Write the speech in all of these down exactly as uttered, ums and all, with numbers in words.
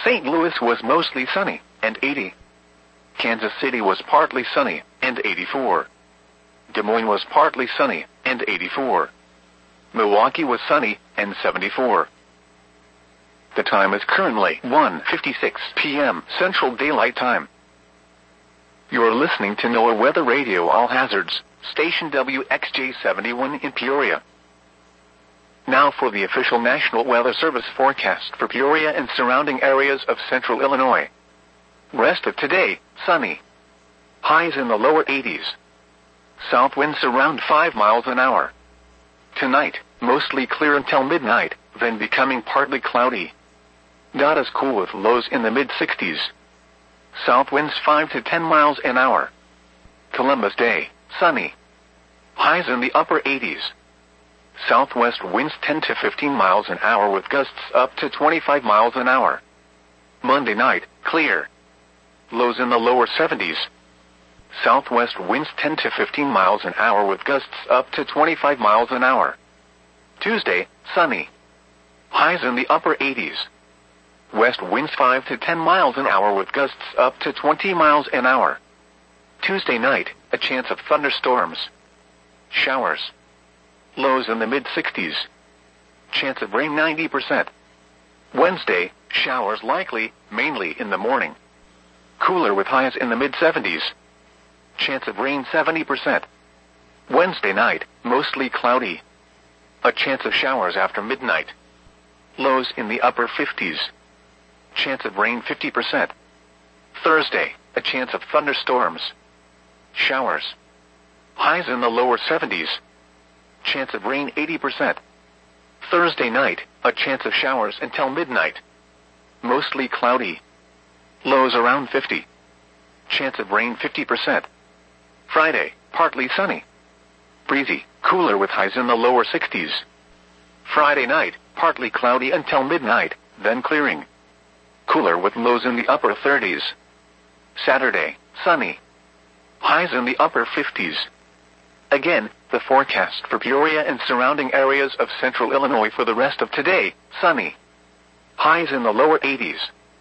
Saint Louis was mostly sunny, and eighty. Kansas City was partly sunny, and eighty-four. Des Moines was partly sunny, and eighty-four. Milwaukee was sunny, and seventy-four. The time is currently one fifty-six p m Central Daylight Time. You are listening to NOAA Weather Radio All Hazards, station W X J seventy-one in Peoria. Now for the official National Weather Service forecast for Peoria and surrounding areas of central Illinois. Rest of today, sunny. Highs in the lower eighties. South winds around five miles an hour. Tonight, mostly clear until midnight, then becoming partly cloudy. Not as cool with lows in the mid-sixties. South winds five to ten miles an hour. Columbus Day, sunny. Highs in the upper eighties. Southwest winds ten to fifteen miles an hour with gusts up to twenty-five miles an hour. Monday night, clear. Lows in the lower seventies. Southwest winds ten to fifteen miles an hour with gusts up to twenty-five miles an hour. Tuesday, sunny. Highs in the upper eighties. West winds five to ten miles an hour with gusts up to twenty miles an hour. Tuesday night, a chance of thunderstorms. Showers. Lows in the mid-sixties. Chance of rain ninety percent. Wednesday, showers likely, mainly in the morning. Cooler with highs in the mid-seventies. Chance of rain seventy percent. Wednesday night, mostly cloudy. A chance of showers after midnight. Lows in the upper fifties. Chance of rain fifty percent. Thursday, a chance of thunderstorms. Showers. Highs in the lower seventies. Chance of rain eighty percent. Thursday night, a chance of showers until midnight. Mostly cloudy. Lows around fifty. Chance of rain fifty percent. Friday, partly sunny. Breezy, cooler with highs in the lower sixties. Friday night, partly cloudy until midnight, then clearing. Cooler with lows in the upper thirties. Saturday, sunny. Highs in the upper fifties. Again, the forecast for Peoria and surrounding areas of central Illinois for the rest of today, sunny. Highs in the lower eighties.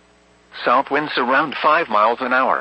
South winds around five miles an hour.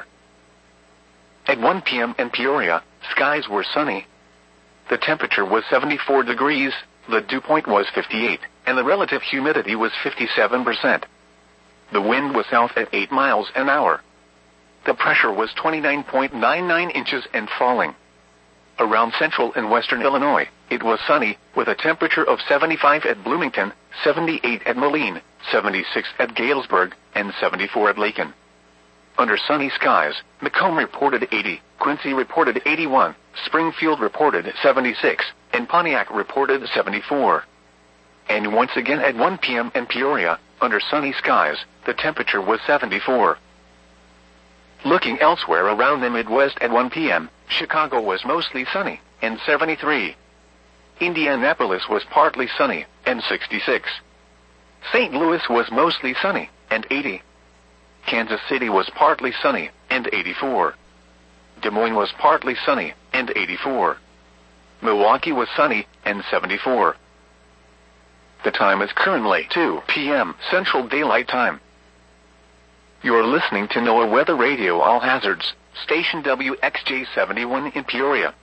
At one p m in Peoria, skies were sunny. The temperature was seventy-four degrees, the dew point was fifty-eight, and the relative humidity was fifty-seven percent. The wind was south at eight miles an hour. The pressure was twenty-nine point nine nine inches and falling. Around central and western Illinois, it was sunny, with a temperature of seventy-five at Bloomington, seventy-eight at Moline, seventy-six at Galesburg, and seventy-four at Lakin. Under sunny skies, Macomb reported eighty, Quincy reported eighty-one, Springfield reported seventy-six, and Pontiac reported seventy-four. And once again at one p m in Peoria, under sunny skies, the temperature was seventy-four. Looking elsewhere around the Midwest at one p m, Chicago was mostly sunny, and seventy-three. Indianapolis was partly sunny, and sixty-six. Saint Louis was mostly sunny, and eighty. Kansas City was partly sunny, and eighty-four. Des Moines was partly sunny, and eighty-four. Milwaukee was sunny, and seventy-four. The time is currently two p m Central Daylight Time. You are listening to NOAA Weather Radio All Hazards, station W X J seventy-one in Peoria.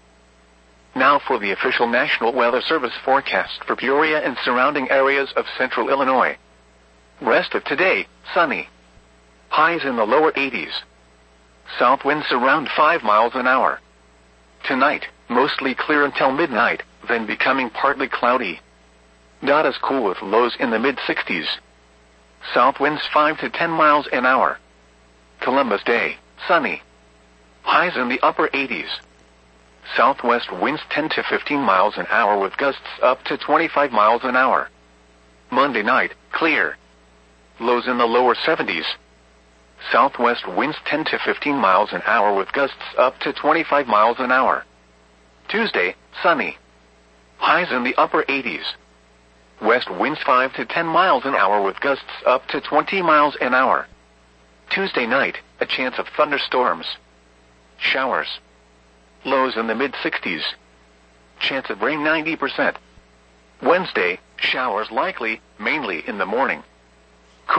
Now for the official National Weather Service forecast for Peoria and surrounding areas of central Illinois. Rest of today, sunny. Highs in the lower eighties. South winds around five miles an hour. Tonight, mostly clear until midnight, then becoming partly cloudy. Not as cool with lows in the mid-sixties. South winds five to ten miles an hour. Columbus Day, sunny. Highs in the upper eighties. Southwest winds ten to fifteen miles an hour with gusts up to twenty-five miles an hour. Monday night, clear. Lows in the lower seventies. Southwest winds ten to fifteen miles an hour with gusts up to twenty-five miles an hour. Tuesday, sunny. Highs in the upper eighties. West winds five to ten miles an hour with gusts up to twenty miles an hour. Tuesday night, a chance of thunderstorms. Showers. Lows in the mid-sixties. Chance of rain ninety percent. Wednesday, showers likely, mainly in the morning.